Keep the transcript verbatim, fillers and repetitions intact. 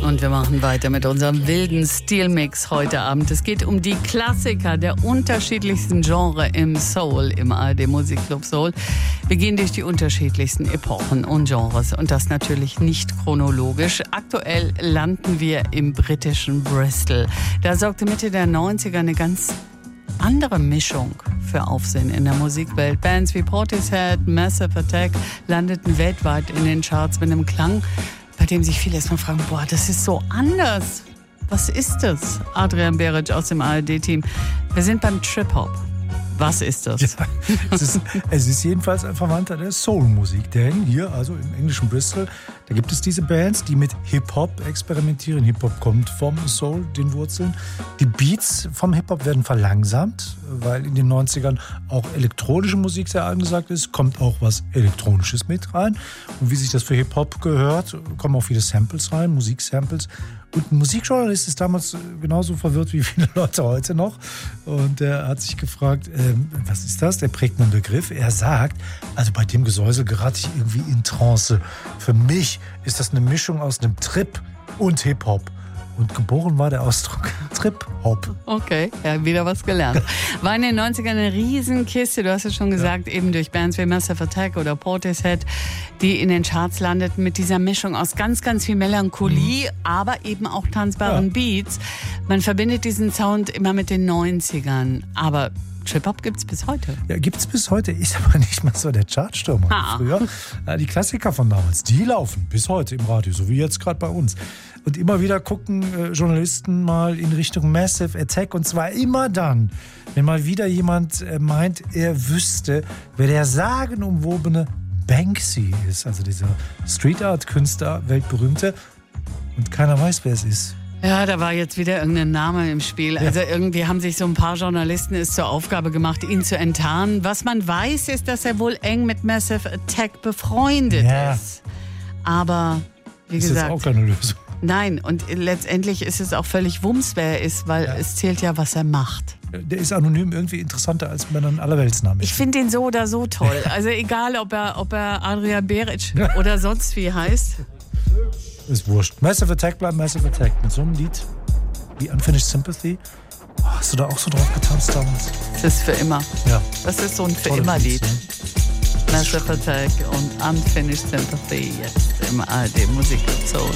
Und wir machen weiter mit unserem wilden Stilmix heute Abend. Es geht um die Klassiker der unterschiedlichsten Genres im Soul, im A R D Musikclub Soul. Wir gehen durch die unterschiedlichsten Epochen und Genres und das natürlich nicht chronologisch. Aktuell landen wir im britischen Bristol. Da sorgte Mitte der neunziger eine ganz andere Mischung für Aufsehen in der Musikwelt. Bands wie Portishead, Massive Attack landeten weltweit in den Charts mit einem Klang, bei dem sich viele erstmal fragen, boah, das ist so anders. Was ist das? Adrian Beric aus dem A R D-Team. Wir sind beim Trip-Hop. Was ist das? Ja, es, ist, es ist jedenfalls ein Verwandter der Soul-Musik. Denn hier, also im englischen Bristol, da gibt es diese Bands, die mit Hip-Hop experimentieren. Hip-Hop kommt vom Soul, den Wurzeln. Die Beats vom Hip-Hop werden verlangsamt, weil in den neunzigern auch elektronische Musik sehr angesagt ist. Kommt auch was Elektronisches mit rein. Und wie sich das für Hip-Hop gehört, kommen auch viele Samples rein, Musiksamples. Und ein Musikjournalist ist damals genauso verwirrt wie viele Leute heute noch. Und er hat sich gefragt, ähm, was ist das? Der prägt einen Begriff. Er sagt, also bei dem Gesäusel gerate ich irgendwie in Trance. Für mich ist das eine Mischung aus einem Trip und Hip-Hop. Und geboren war der Ausdruck Trip-Hop. Okay, ja, wieder was gelernt. War in den neunzigern eine Riesenkiste, du hast es schon gesagt, ja. Eben durch Bands wie Massive Attack oder Portishead, die in den Charts landeten mit dieser Mischung aus ganz, ganz viel Melancholie, mhm. aber eben auch tanzbaren ja. Beats. Man verbindet diesen Sound immer mit den neunzigern, aber Trip-Hop gibt's bis heute. Ja, gibt's bis heute, ist aber nicht mal so der Chartstürmer wie früher. Die Klassiker von damals, die laufen bis heute im Radio, so wie jetzt gerade bei uns. Und immer wieder gucken äh, Journalisten mal in Richtung Massive Attack. Und zwar immer dann, wenn mal wieder jemand äh, meint, er wüsste, wer der sagenumwobene Banksy ist. Also dieser Street-Art-Künstler, weltberühmte. Und keiner weiß, wer es ist. Ja, da war jetzt wieder irgendein Name im Spiel. Also irgendwie haben sich so ein paar Journalisten es zur Aufgabe gemacht, ihn zu enttarnen. Was man weiß, ist, dass er wohl eng mit Massive Attack befreundet ja. ist. Aber, wie ist gesagt... Das auch keine Lösung. Nein, und letztendlich ist es auch völlig Wumms, wer er ist, weil ja. es zählt ja, was er macht. Der ist anonym irgendwie interessanter, als wenn er ein Allerweltsname ist. Ich finde ihn so oder so toll. Also egal, ob er, ob er Adrian Beric oder sonst wie heißt. Ist wurscht. Massive Attack bleibt Massive Attack. Mit so einem Lied wie Unfinished Sympathy. Oh, hast du da auch so drauf getanzt damals? Das ist für immer. Ja. Das ist so ein für immer Lied. Massive Attack und Unfinished Sympathy jetzt im A R D Musikclub Soul.